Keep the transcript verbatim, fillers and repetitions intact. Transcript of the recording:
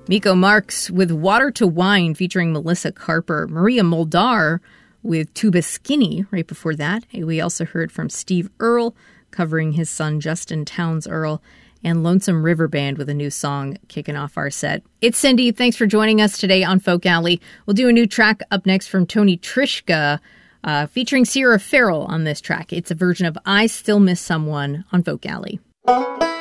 Miko Marks with Water to Wine featuring Melissa Carper. Maria Muldaur with Tuba Skinny right before that. We also heard from Steve Earle covering his son Justin Townes Earle, and Lonesome River Band with a new song kicking off our set. It's Cindy. Thanks for joining us today on Folk Alley. We'll do a new track up next from Tony Trischka, uh, featuring Sierra Farrell on this track. It's a version of I Still Miss Someone on Folk Alley.